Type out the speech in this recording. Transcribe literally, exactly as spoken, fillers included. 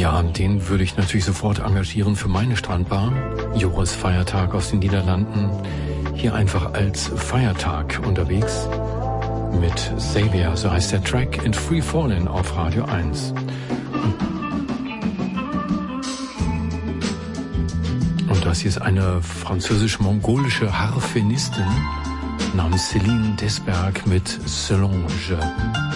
Ja, den würde ich natürlich sofort engagieren für meine Strandbar. Joris Feiertag aus den Niederlanden. Hier einfach als Feiertag unterwegs. Mit Xavier, so heißt der Track, in Free Fallin' auf Radio eins. Und das hier ist eine französisch-mongolische Harfenistin namens Céline Desberg mit Solange.